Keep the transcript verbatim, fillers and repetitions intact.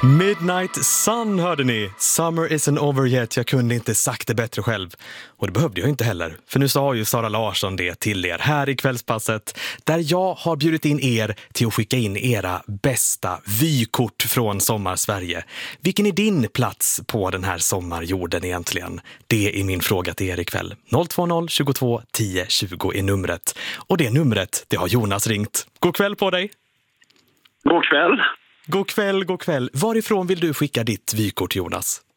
Midnight Sun hörde ni. Summer isn't over yet. Jag kunde inte sagt det bättre själv. Och det behövde jag inte heller. För nu sa ju Sara Larsson det till er här i Kvällspasset. Där jag har bjudit in er till att skicka in era bästa vykort från Sommarsverige. Vilken är din plats på den här sommarjorden egentligen? Det är min fråga till er ikväll. noll två noll tjugotvå tio tjugo är numret. Och det numret, det har Jonas ringt. God kväll på dig. God kväll. God kväll, god kväll. Varifrån vill du skicka ditt vykort, Jonas?